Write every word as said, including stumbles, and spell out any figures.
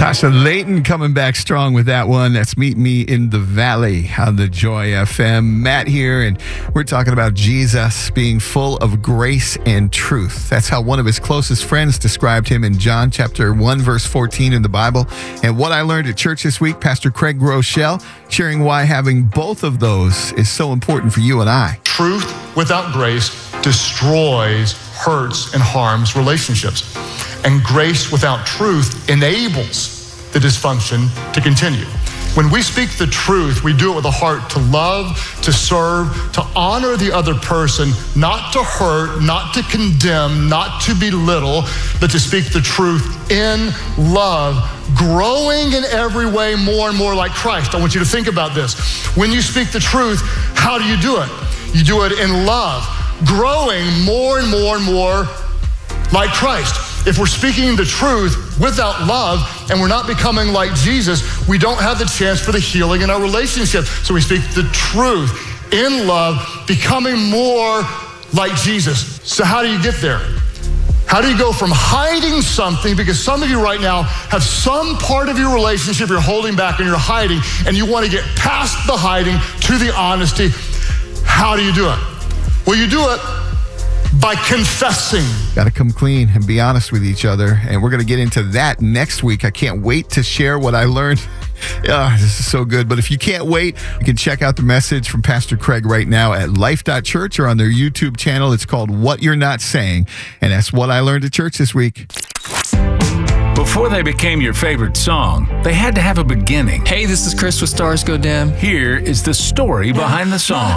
Tasha Layton coming back strong with that one. That's Meet Me in the Valley on the Joy F M. Matt here, and we're talking about Jesus being full of grace and truth. That's how one of his closest friends described him in John chapter one, verse fourteen in the Bible. And what I learned at church this week, Pastor Craig Groeschel sharing why having both of those is so important for you and I. Truth without grace destroys, hurts, and harms relationships. And grace without truth enables the dysfunction to continue. When we speak the truth, we do it with a heart to love, to serve, to honor the other person, not to hurt, not to condemn, not to belittle, but to speak the truth in love, growing in every way more and more like Christ. I want you to think about this. When you speak the truth, how do you do it? You do it in love, growing more and more and more like Christ. If we're speaking the truth without love and we're not becoming like Jesus, we don't have the chance for the healing in our relationship. So we speak the truth in love, becoming more like Jesus. So how do you get there? How do you go from hiding something, because some of you right now have some part of your relationship you're holding back and you're hiding, and you want to get past the hiding to the honesty. How do you do it? Well, you do it by confessing. Got to come clean and be honest with each other. And we're going to get into that next week. I can't wait to share what I learned. Oh, this is so good. But if you can't wait, you can check out the message from Pastor Craig right now at life dot church or on their YouTube channel. It's called What You're Not Saying. And that's what I learned at church this week. Before they became your favorite song, they had to have a beginning. Hey, this is Chris with Stars Go Dim. Here is the story behind the song.